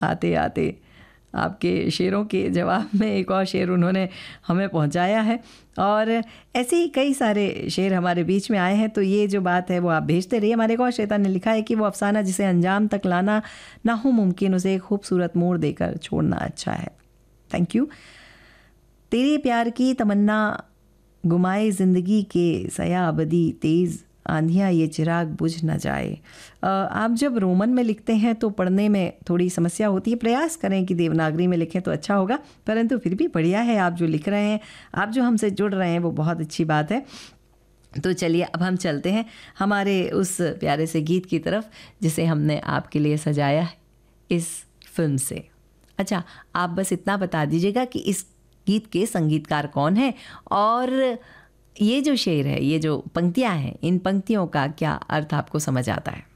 आते आते आपके शेरों के जवाब में एक और शेर उन्होंने हमें पहुंचाया है, और ऐसे ही कई सारे शेर हमारे बीच में आए हैं। तो ये जो बात है वो आप भेजते रहिए। हमारे एक और शैतान ने लिखा है कि वो अफसाना जिसे अंजाम तक लाना ना हो मुमकिन, उसे एक खूबसूरत मोड़ देकर छोड़ना अच्छा है। Thank you. तेरे प्यार की तमन्ना गुमाए ज़िंदगी के सया अबदी, तेज़ आंधियाँ ये चिराग बुझ न जाए। आप जब रोमन में लिखते हैं तो पढ़ने में थोड़ी समस्या होती है। प्रयास करें कि देवनागरी में लिखें तो अच्छा होगा, परंतु फिर भी बढ़िया है आप जो लिख रहे हैं, आप जो हमसे जुड़ रहे हैं, वो बहुत अच्छी बात है। तो चलिए अब हम चलते हैं हमारे उस प्यारे से गीत की तरफ जिसे हमने आपके लिए सजाया है इस फिल्म से। अच्छा, आप बस इतना बता दीजिएगा कि इस गीत के संगीतकार कौन है, और ये जो शेर है, ये जो पंक्तियां हैं, इन पंक्तियों का क्या अर्थ आपको समझ आता है।